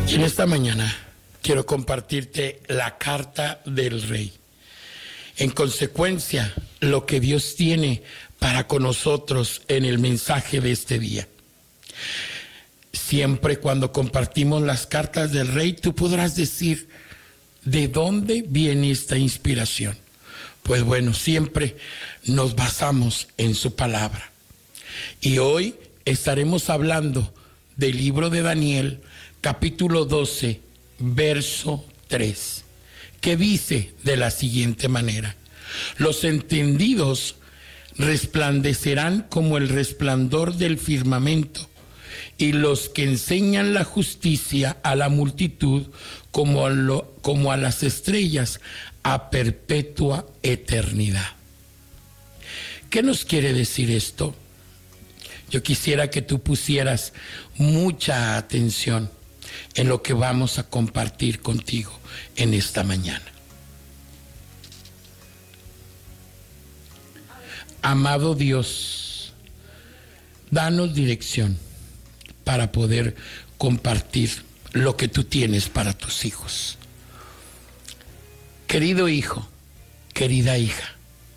Y en esta mañana quiero compartirte la carta del Rey. En consecuencia, lo que Dios tiene para con nosotros en el mensaje de este día. Siempre cuando compartimos las cartas del Rey, tú podrás decir, ¿de dónde viene esta inspiración? Pues bueno, siempre nos basamos en su palabra. Y hoy estaremos hablando del libro de Daniel, capítulo 12, verso 3, que dice de la siguiente manera: los entendidos resplandecerán como el resplandor del firmamento, y los que enseñan la justicia a la multitud como a las estrellas a perpetua eternidad. ¿Qué nos quiere decir esto? Yo quisiera que tú pusieras mucha atención en lo que vamos a compartir contigo en esta mañana. Amado Dios, danos dirección para poder compartir lo que tú tienes para tus hijos. Querido hijo, querida hija,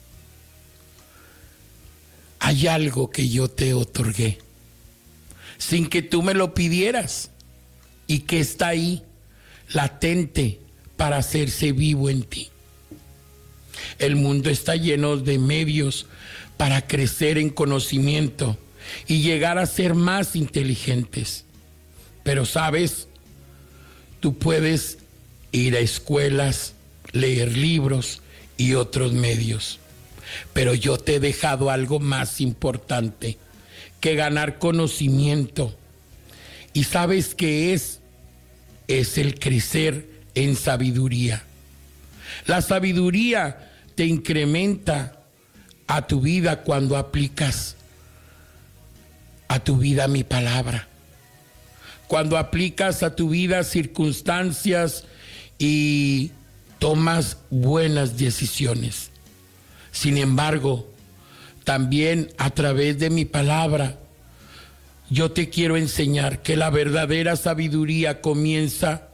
hay algo que yo te otorgué sin que tú me lo pidieras y que está ahí, latente, para hacerse vivo en ti. El mundo está lleno de medios para crecer en conocimiento y llegar a ser más inteligentes. Pero sabes, tú puedes ir a escuelas, leer libros y otros medios. Pero yo te he dejado algo más importante que ganar conocimiento. ¿Y sabes qué es? Es el crecer en sabiduría. La sabiduría te incrementa a tu vida cuando aplicas a tu vida mi palabra. Cuando aplicas a tu vida circunstancias y tomas buenas decisiones. Sin embargo, también a través de mi palabra, yo te quiero enseñar que la verdadera sabiduría comienza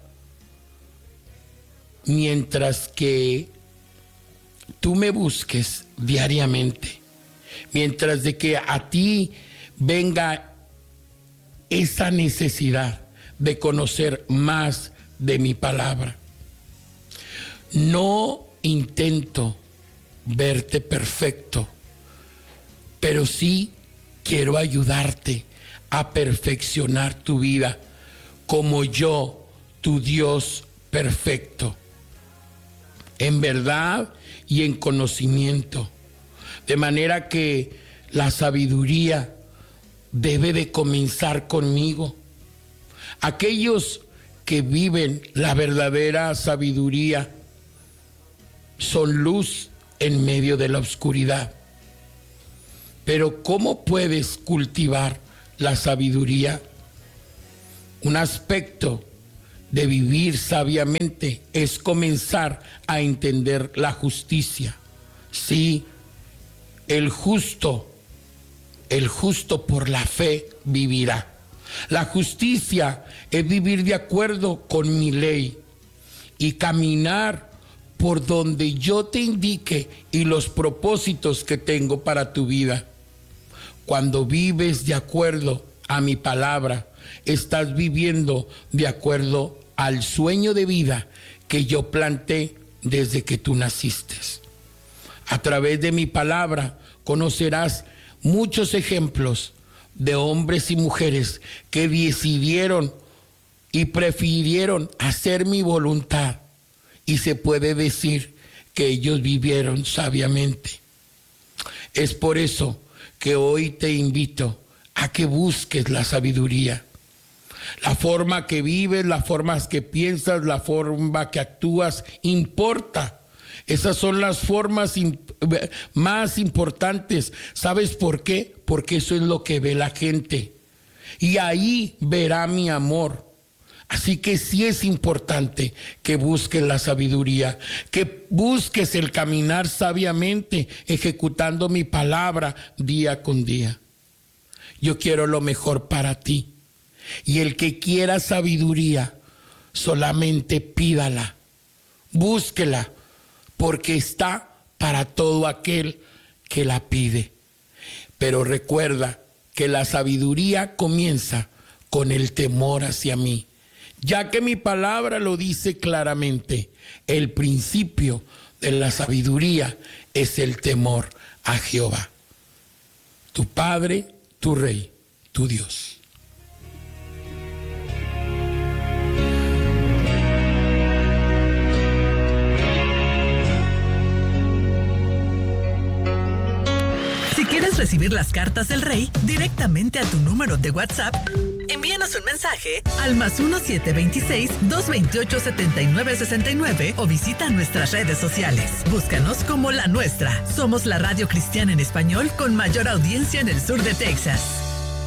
mientras que tú me busques diariamente, mientras de que a ti venga esa necesidad de conocer más de mi palabra. No intento verte perfecto, pero sí quiero ayudarte a perfeccionar tu vida como yo, tu Dios perfecto, en verdad y en conocimiento. De manera que la sabiduría debe de comenzar conmigo. Aquellos que viven la verdadera sabiduría son luz en medio de la oscuridad. Pero ¿cómo puedes cultivar la sabiduría? Un aspecto de vivir sabiamente es comenzar a entender la justicia. Sí, el justo por la fe vivirá. La justicia es vivir de acuerdo con mi ley y caminar por donde yo te indique y los propósitos que tengo para tu vida. Cuando vives de acuerdo a mi palabra, estás viviendo de acuerdo al sueño de vida que yo planté desde que tú naciste. A través de mi palabra conocerás muchos ejemplos de hombres y mujeres que decidieron y prefirieron hacer mi voluntad, y se puede decir que ellos vivieron sabiamente. Es por eso que hoy te invito a que busques la sabiduría. La forma que vives, la forma que piensas, la forma que actúas, importa. Esas son las formas más importantes. ¿Sabes por qué? Porque eso es lo que ve la gente. Y ahí verá mi amor. Así que sí es importante que busques la sabiduría, que busques el caminar sabiamente, ejecutando mi palabra día con día. Yo quiero lo mejor para ti. Y el que quiera sabiduría solamente pídala, búsquela, porque está para todo aquel que la pide. Pero recuerda que la sabiduría comienza con el temor hacia mí, ya que mi palabra lo dice claramente. El principio de la sabiduría es el temor a Jehová, tu Padre, tu Rey, tu Dios. Si quieres recibir las cartas del Rey directamente a tu número de WhatsApp, envíanos un mensaje al +1 726 228 7969 o visita nuestras redes sociales. Búscanos como La Nuestra. Somos la radio cristiana en español con mayor audiencia en el sur de Texas.